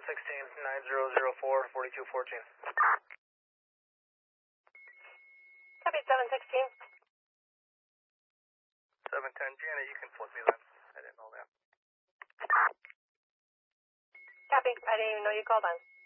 716-9004, 4214. Copy 716. 710, Janet, you can flip me then. I didn't know that. Copy. I didn't even know you called on.